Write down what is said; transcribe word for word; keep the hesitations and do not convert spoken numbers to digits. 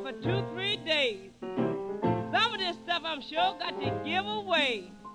for two, three days. Some of this stuff I'm sure got to give away.